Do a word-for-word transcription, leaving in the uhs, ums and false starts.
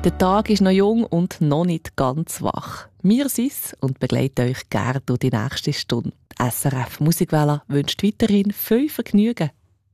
Der Tag ist noch jung und noch nicht ganz wach. Wir sind's und begleiten euch gerne durch die nächste Stunde. Die S R F Musikwelle wünscht weiterhin viel Vergnügen.